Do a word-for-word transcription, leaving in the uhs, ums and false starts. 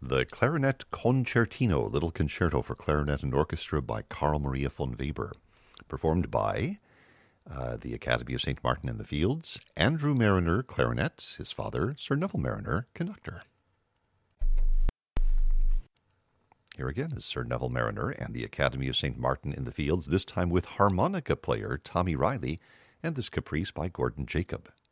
The Clarinet Concertino, Little Concerto for Clarinet and Orchestra by Carl Maria von Weber, performed by uh, the Academy of Saint Martin in the Fields, Andrew Mariner, clarinet, his father, Sir Neville Mariner, conductor. Here again is Sir Neville Mariner and the Academy of Saint Martin in the Fields, this time with harmonica player Tommy Riley, and this caprice by Gordon Jacob.